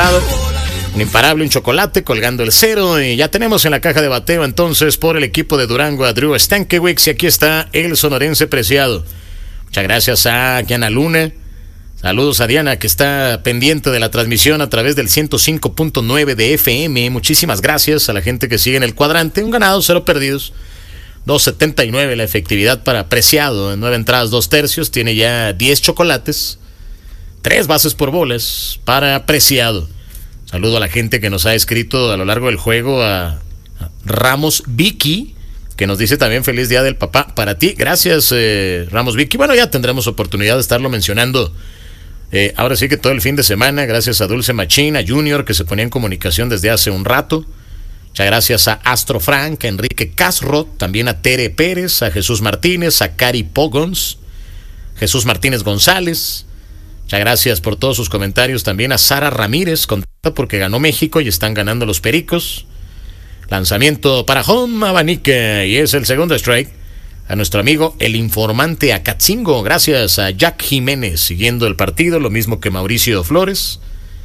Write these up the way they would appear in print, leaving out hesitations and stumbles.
lado. Un imparable, un chocolate colgando el cero. Y ya tenemos en la caja de bateo entonces por el equipo de Durango a Drew Stankiewicz. Y aquí está el sonorense Preciado. Muchas gracias a Diana Luna. Saludos a Diana, que está pendiente de la transmisión a través del 105.9 de FM. Muchísimas gracias a la gente que sigue en el cuadrante. Un ganado, 0 perdidos. 2.79 la efectividad para Preciado. En 9 entradas, 2 tercios. Tiene ya 10 chocolates. 3 bases por bolas para Preciado. Saludo a la gente que nos ha escrito a lo largo del juego. A Ramos Vicky, que nos dice también feliz día del papá para ti. Gracias, Ramos Vicky. Bueno, ya tendremos oportunidad de estarlo mencionando ahora sí que todo el fin de semana. Gracias a Dulce Machín, a Junior, que se ponía en comunicación desde hace un rato. Muchas gracias a Astro Frank, a Enrique Casro, también a Tere Pérez, a Jesús Martínez, a Cari Pogons, Jesús Martínez González. Muchas gracias por todos sus comentarios. También a Sara Ramírez, contenta porque ganó México y están ganando los Pericos. Lanzamiento para home, abanica, y es el segundo strike. A nuestro amigo el informante Acatzingo. Gracias a Jack Jiménez, siguiendo el partido, lo mismo que Mauricio Flores.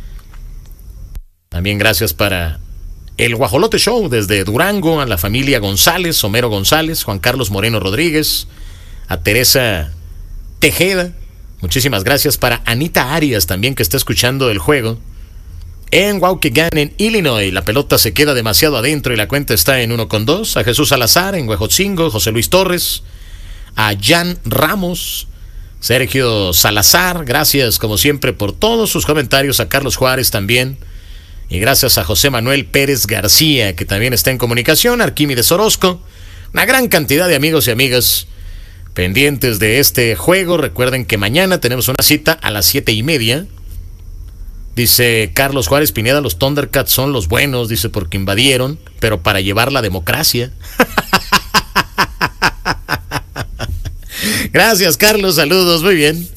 También gracias para el Guajolote Show desde Durango, a la familia González, Homero González, Juan Carlos Moreno Rodríguez, a Teresa Tejeda. Muchísimas gracias para Anita Arias también, que está escuchando el juego. En Waukegan, en Illinois, la pelota se queda demasiado adentro y la cuenta está en 1-2. A Jesús Salazar en Huejotzingo, José Luis Torres, a Jan Ramos, Sergio Salazar, gracias como siempre por todos sus comentarios. A Carlos Juárez también. Y gracias a José Manuel Pérez García, que también está en comunicación. Arquímedes Orozco. Una gran cantidad de amigos y amigas pendientes de este juego. Recuerden que mañana tenemos una cita a las 7:30. Dice Carlos Juárez Pineda, los Thundercats son los buenos, dice, porque invadieron, pero para llevar la democracia. Gracias, Carlos, saludos, muy bien.